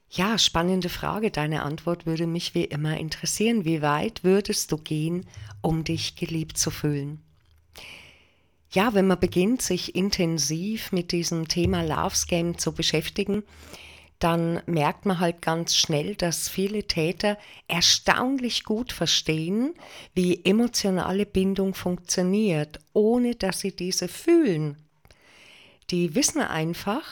Ja, spannende Frage. Deine Antwort würde mich wie immer interessieren. Wie weit würdest du gehen, um dich geliebt zu fühlen? Ja, wenn man beginnt, sich intensiv mit diesem Thema Love Scam zu beschäftigen, dann merkt man halt ganz schnell, dass viele Täter erstaunlich gut verstehen, wie emotionale Bindung funktioniert, ohne dass sie diese fühlen. Die wissen einfach,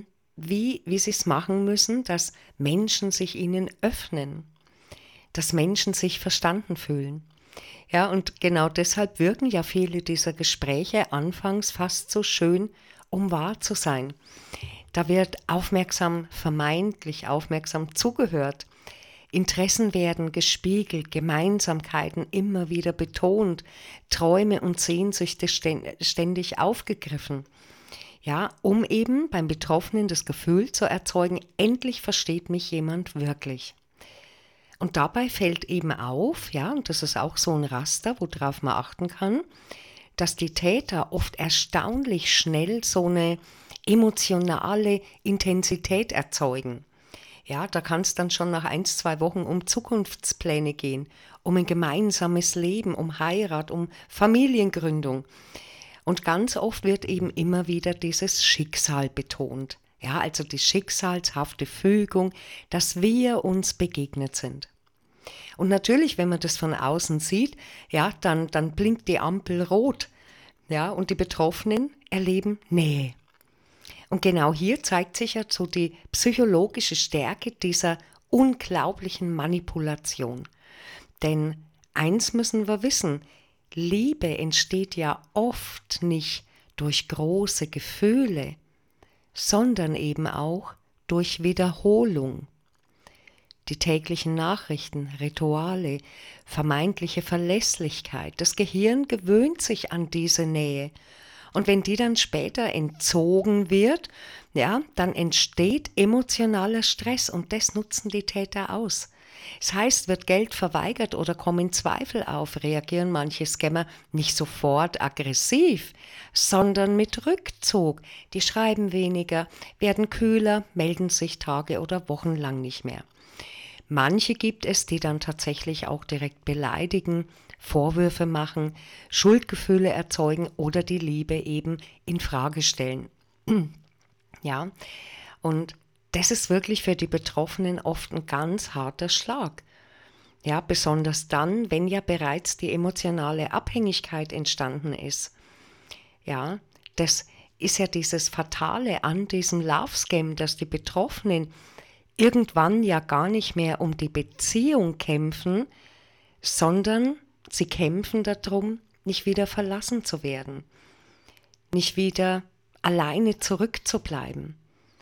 wie sie es machen müssen, dass Menschen sich ihnen öffnen, dass Menschen sich verstanden fühlen. Ja, und genau deshalb wirken ja viele dieser Gespräche anfangs fast so schön, um wahr zu sein. Da wird aufmerksam, vermeintlich aufmerksam zugehört. Interessen werden gespiegelt, Gemeinsamkeiten immer wieder betont, Träume und Sehnsüchte ständig aufgegriffen. Ja, um eben beim Betroffenen das Gefühl zu erzeugen, endlich versteht mich jemand wirklich. Und dabei fällt eben auf, ja, und das ist auch so ein Raster, worauf man achten kann, dass die Täter oft erstaunlich schnell so eine emotionale Intensität erzeugen. Ja, da kann es dann schon nach 1, 2 Wochen um Zukunftspläne gehen, um ein gemeinsames Leben, um Heirat, um Familiengründung. Und ganz oft wird eben immer wieder dieses Schicksal betont. Ja, also die schicksalshafte Fügung, dass wir uns begegnet sind. Und natürlich, wenn man das von außen sieht, ja, dann blinkt die Ampel rot. Ja, und die Betroffenen erleben Nähe. Und genau hier zeigt sich ja so die psychologische Stärke dieser unglaublichen Manipulation. Denn eins müssen wir wissen, Liebe entsteht ja oft nicht durch große Gefühle, sondern eben auch durch Wiederholung. Die täglichen Nachrichten, Rituale, vermeintliche Verlässlichkeit. Das Gehirn gewöhnt sich an diese Nähe. Und wenn die dann später entzogen wird, ja, dann entsteht emotionaler Stress und das nutzen die Täter aus. Das heißt, wird Geld verweigert oder kommen Zweifel auf, reagieren manche Scammer nicht sofort aggressiv, sondern mit Rückzug. Die schreiben weniger, werden kühler, melden sich Tage oder Wochen lang nicht mehr. Manche gibt es, die dann tatsächlich auch direkt beleidigen, Vorwürfe machen, Schuldgefühle erzeugen oder die Liebe eben in Frage stellen. Ja, und das ist wirklich für die Betroffenen oft ein ganz harter Schlag. Ja, besonders dann, wenn ja bereits die emotionale Abhängigkeit entstanden ist. Ja, das ist ja dieses Fatale an diesem Love Scam, dass die Betroffenen irgendwann ja gar nicht mehr um die Beziehung kämpfen, sondern sie kämpfen darum, nicht wieder verlassen zu werden, nicht wieder alleine zurückzubleiben.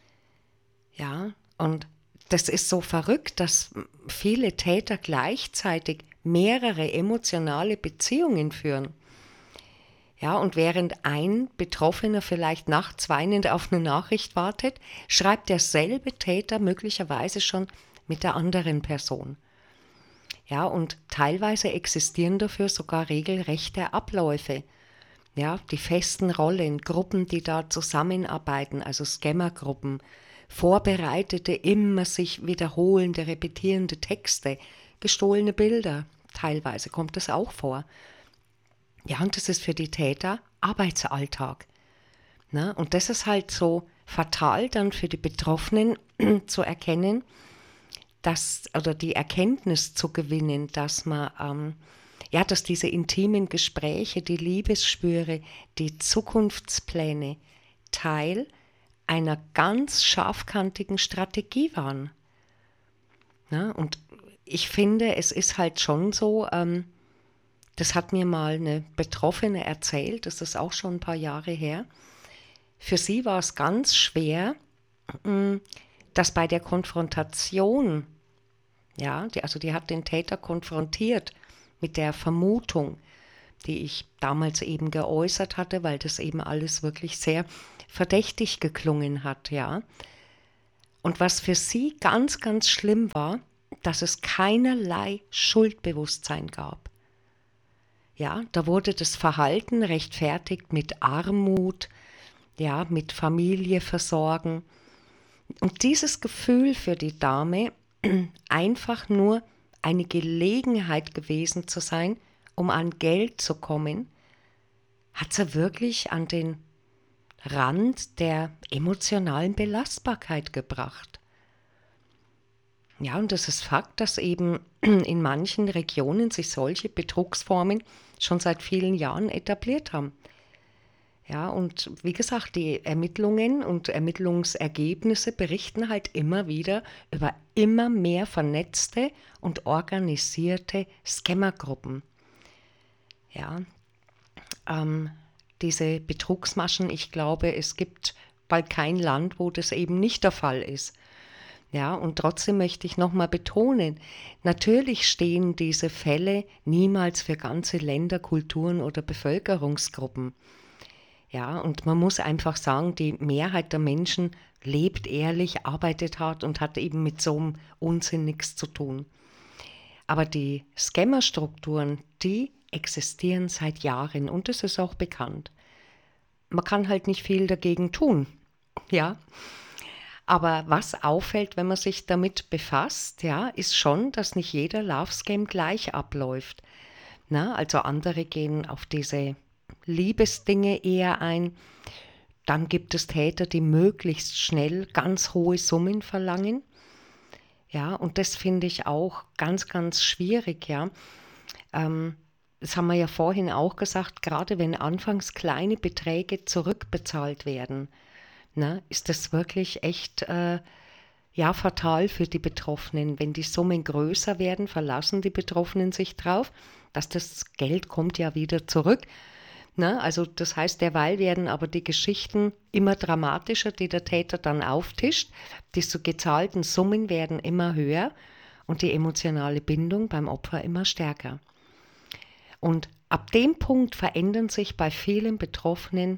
Ja, und das ist so verrückt, dass viele Täter gleichzeitig mehrere emotionale Beziehungen führen. Ja, und während ein Betroffener vielleicht nachts weinend auf eine Nachricht wartet, schreibt derselbe Täter möglicherweise schon mit der anderen Person. Ja, und teilweise existieren dafür sogar regelrechte Abläufe. Ja, die festen Rollen, Gruppen, die da zusammenarbeiten, also Scammergruppen, vorbereitete, immer sich wiederholende, repetierende Texte, gestohlene Bilder, teilweise kommt das auch vor. Ja, und das ist für die Täter Arbeitsalltag. Ne? Und das ist halt so fatal dann für die Betroffenen zu erkennen, dass, oder die Erkenntnis zu gewinnen, dass man, ja, dass diese intimen Gespräche, die Liebesschwüre, die Zukunftspläne Teil einer ganz scharfkantigen Strategie waren. Ne? Und ich finde, es ist halt schon so, das hat mir mal eine Betroffene erzählt, das ist auch schon ein paar Jahre her. Für sie war es ganz schwer, dass bei der Konfrontation, ja, die hat den Täter konfrontiert mit der Vermutung, die ich damals eben geäußert hatte, weil das eben alles wirklich sehr verdächtig geklungen hat, ja. Und was für sie ganz, ganz schlimm war, dass es keinerlei Schuldbewusstsein gab. Ja, da wurde das Verhalten rechtfertigt mit Armut, ja, mit Familie versorgen, Und dieses Gefühl für die Dame, einfach nur eine Gelegenheit gewesen zu sein, um an Geld zu kommen, hat sie wirklich an den Rand der emotionalen Belastbarkeit gebracht. Ja, und es ist Fakt, dass eben in manchen Regionen sich solche Betrugsformen schon seit vielen Jahren etabliert haben. Ja, und wie gesagt, die Ermittlungen und Ermittlungsergebnisse berichten halt immer wieder über immer mehr vernetzte und organisierte Scammergruppen. Ja, diese Betrugsmaschen, ich glaube, es gibt bald kein Land, wo das eben nicht der Fall ist. Ja, und trotzdem möchte ich nochmal betonen, natürlich stehen diese Fälle niemals für ganze Länder, Kulturen oder Bevölkerungsgruppen. Ja, und man muss einfach sagen, die Mehrheit der Menschen lebt ehrlich, arbeitet hart und hat eben mit so einem Unsinn nichts zu tun. Aber die Scammer-Strukturen, die existieren seit Jahren und das ist auch bekannt. Man kann halt nicht viel dagegen tun, ja. Aber was auffällt, wenn man sich damit befasst, ja, ist schon, dass nicht jeder Love-Scam gleich abläuft. Na, also andere gehen auf diese Liebesdinge eher ein. Dann gibt es Täter, die möglichst schnell ganz hohe Summen verlangen. Ja, und das finde ich auch ganz, ganz schwierig, ja. Das haben wir ja vorhin auch gesagt, gerade wenn anfangs kleine Beträge zurückbezahlt werden, ne, ist das wirklich echt ja, fatal für die Betroffenen. Wenn die Summen größer werden, verlassen die Betroffenen sich drauf, dass das Geld kommt ja wieder zurück. Ne? Also das heißt, derweil werden aber die Geschichten immer dramatischer, die der Täter dann auftischt. Die so gezahlten Summen werden immer höher und die emotionale Bindung beim Opfer immer stärker. Und ab dem Punkt verändern sich bei vielen Betroffenen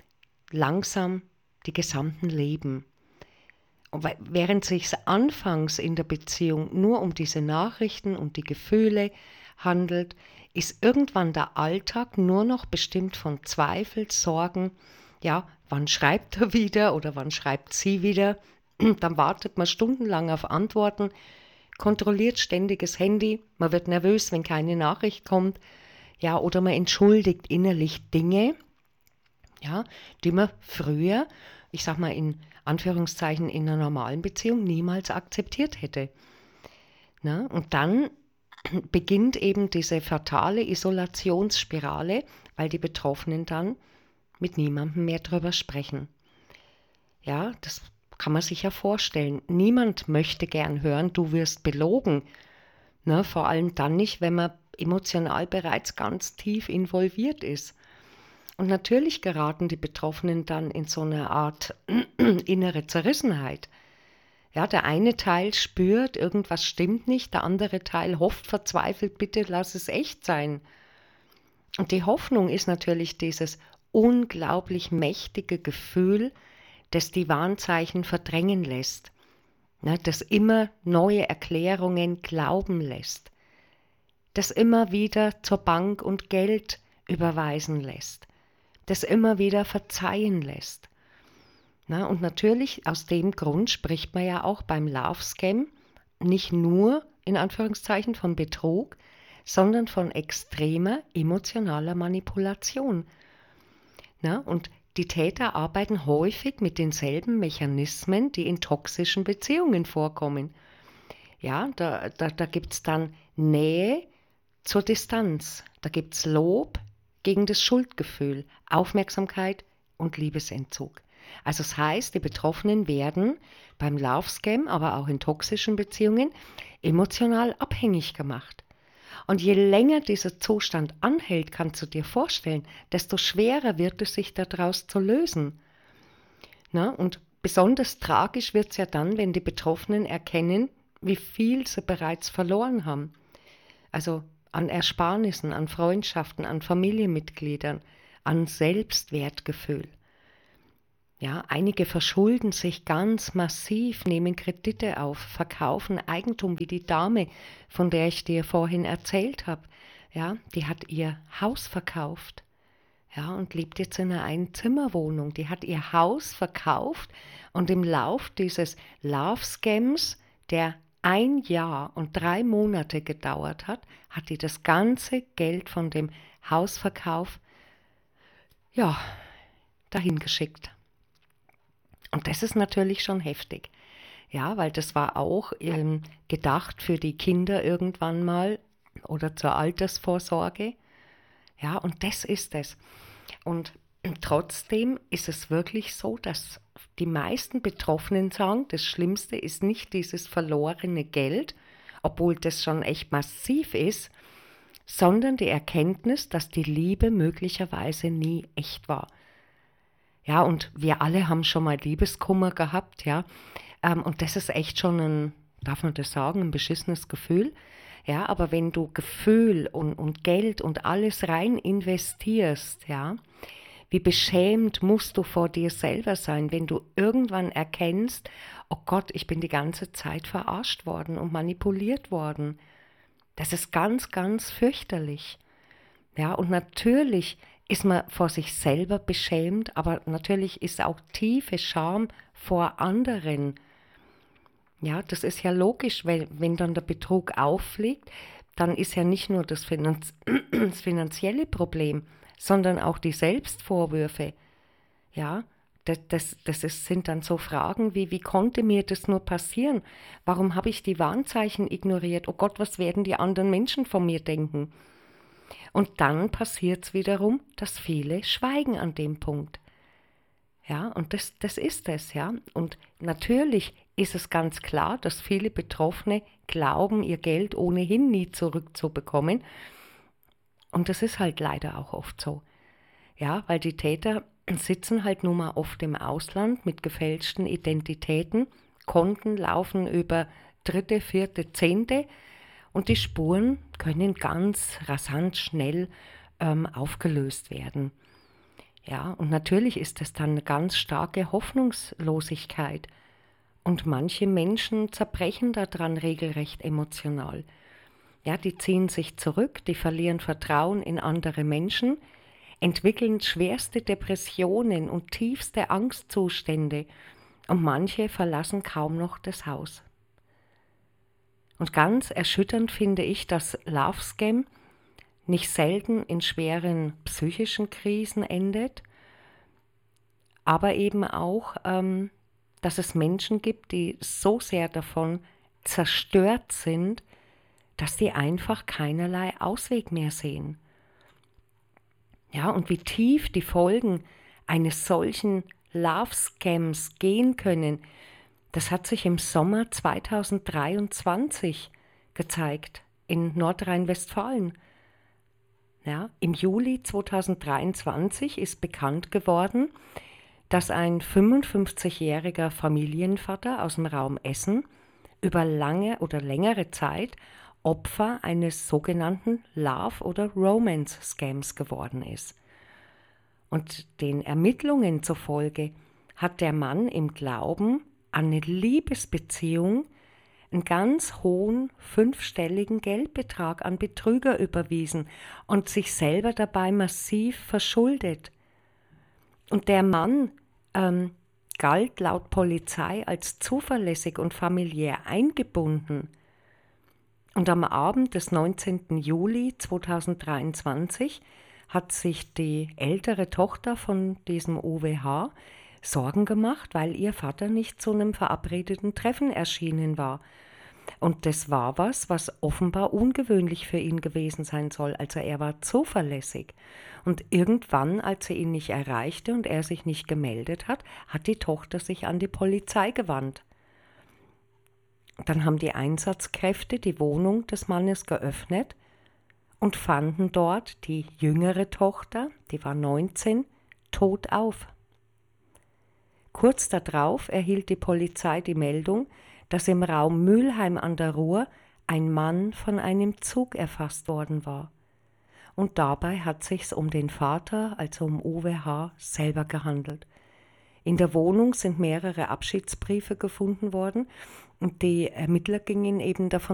langsam die gesamten Leben. Und während sich anfangs in der Beziehung nur um diese Nachrichten und die Gefühle handelt, ist irgendwann der Alltag nur noch bestimmt von Zweifel, Sorgen, ja, wann schreibt er wieder oder wann schreibt sie wieder? Dann wartet man stundenlang auf Antworten, kontrolliert ständig das Handy, man wird nervös, wenn keine Nachricht kommt, ja, oder man entschuldigt innerlich Dinge, ja, die man früher, ich sag mal in Anführungszeichen in einer normalen Beziehung niemals akzeptiert hätte. Na, und dann beginnt eben diese fatale Isolationsspirale, weil die Betroffenen dann mit niemandem mehr drüber sprechen. Ja, das kann man sich ja vorstellen. Niemand möchte gern hören, du wirst belogen. Ne, vor allem dann nicht, wenn man emotional bereits ganz tief involviert ist. Und natürlich geraten die Betroffenen dann in so eine Art innere Zerrissenheit. Ja, der eine Teil spürt, irgendwas stimmt nicht, der andere Teil hofft verzweifelt, bitte lass es echt sein. Und die Hoffnung ist natürlich dieses unglaublich mächtige Gefühl, das die Warnzeichen verdrängen lässt, ne, das immer neue Erklärungen glauben lässt, das immer wieder zur Bank und Geld überweisen lässt, das immer wieder verzeihen lässt. Na, und natürlich aus dem Grund spricht man ja auch beim Love Scam nicht nur in Anführungszeichen von Betrug, sondern von extremer emotionaler Manipulation. Na, und die Täter arbeiten häufig mit denselben Mechanismen, die in toxischen Beziehungen vorkommen. Ja, da gibt es dann Nähe zur Distanz, da gibt es Lob gegen das Schuldgefühl, Aufmerksamkeit und Liebesentzug. Also das heißt, die Betroffenen werden beim Love Scam, aber auch in toxischen Beziehungen emotional abhängig gemacht. Und je länger dieser Zustand anhält, kannst du dir vorstellen, desto schwerer wird es sich daraus zu lösen. Na, und besonders tragisch wird es ja dann, wenn die Betroffenen erkennen, wie viel sie bereits verloren haben. Also an Ersparnissen, an Freundschaften, an Familienmitgliedern, an Selbstwertgefühl. Ja, einige verschulden sich ganz massiv, nehmen Kredite auf, verkaufen Eigentum, wie die Dame, von der ich dir vorhin erzählt habe. Ja, die hat ihr Haus verkauft. ja, und lebt jetzt in einer Einzimmerwohnung. Die hat ihr Haus verkauft und im Lauf dieses Love-Scams, der 1 Jahr und 3 Monate gedauert hat, hat die das ganze Geld von dem Hausverkauf, ja, dahin geschickt. Und das ist natürlich schon heftig. Ja, weil das war auch gedacht für die Kinder irgendwann mal oder zur Altersvorsorge. Ja, und das ist es. Und trotzdem ist es wirklich so, dass die meisten Betroffenen sagen, das Schlimmste ist nicht dieses verlorene Geld, obwohl das schon echt massiv ist, sondern die Erkenntnis, dass die Liebe möglicherweise nie echt war. Ja, und wir alle haben schon mal Liebeskummer gehabt, ja. Und das ist echt schon ein, darf man das sagen, ein beschissenes Gefühl. Ja, aber wenn du Gefühl und Geld und alles rein investierst, ja, wie beschämt musst du vor dir selber sein, wenn du irgendwann erkennst, oh Gott, ich bin die ganze Zeit verarscht worden und manipuliert worden. Das ist ganz, ganz fürchterlich. Ja, und natürlich ist man vor sich selber beschämt, aber natürlich ist auch tiefe Scham vor anderen. Ja, das ist ja logisch, weil wenn dann der Betrug auffliegt, dann ist ja nicht nur das das finanzielle Problem, sondern auch die Selbstvorwürfe. Ja, sind dann so Fragen wie konnte mir das nur passieren? Warum habe ich die Warnzeichen ignoriert? Oh Gott, was werden die anderen Menschen von mir denken? Und dann passiert es wiederum, dass viele schweigen an dem Punkt. Ja, und das ist es, ja. Und natürlich ist es ganz klar, dass viele Betroffene glauben, ihr Geld ohnehin nie zurückzubekommen. Und das ist halt leider auch oft so. Ja, weil die Täter sitzen halt nun mal oft im Ausland mit gefälschten Identitäten, Konten laufen über dritte, vierte, zehnte und die Spuren können ganz rasant schnell aufgelöst werden. Ja, und natürlich ist es dann eine ganz starke Hoffnungslosigkeit. Und manche Menschen zerbrechen daran regelrecht emotional. Ja, die ziehen sich zurück, die verlieren Vertrauen in andere Menschen, entwickeln schwerste Depressionen und tiefste Angstzustände und manche verlassen kaum noch das Haus. Und ganz erschütternd finde ich, dass Love Scam nicht selten in schweren psychischen Krisen endet, aber eben auch, dass es Menschen gibt, die so sehr davon zerstört sind, dass die einfach keinerlei Ausweg mehr sehen. Ja, und wie tief die Folgen eines solchen Love-Scams gehen können, das hat sich im Sommer 2023 gezeigt in Nordrhein-Westfalen. Ja, im Juli 2023 ist bekannt geworden, dass ein 55-jähriger Familienvater aus dem Raum Essen über lange oder längere Zeit Opfer eines sogenannten Love- oder Romance-Scams geworden ist. Und den Ermittlungen zufolge hat der Mann im Glauben an eine Liebesbeziehung einen ganz hohen 5-stelligen Geldbetrag an Betrüger überwiesen und sich selber dabei massiv verschuldet. Und der Mann galt laut Polizei als zuverlässig und familiär eingebunden. Und am Abend des 19. Juli 2023 hat sich die ältere Tochter von diesem OWH Sorgen gemacht, weil ihr Vater nicht zu einem verabredeten Treffen erschienen war. Und das war was offenbar ungewöhnlich für ihn gewesen sein soll. Also er war zuverlässig. Und irgendwann, als er ihn nicht erreichte und er sich nicht gemeldet hat, hat die Tochter sich an die Polizei gewandt. Dann haben die Einsatzkräfte die Wohnung des Mannes geöffnet und fanden dort die jüngere Tochter, die war 19, tot auf. Kurz darauf erhielt die Polizei die Meldung, dass im Raum Mülheim an der Ruhr ein Mann von einem Zug erfasst worden war. Und dabei hat es sich um den Vater, also um OWH, selber gehandelt. In der Wohnung sind mehrere Abschiedsbriefe gefunden worden und die Ermittler gingen eben davon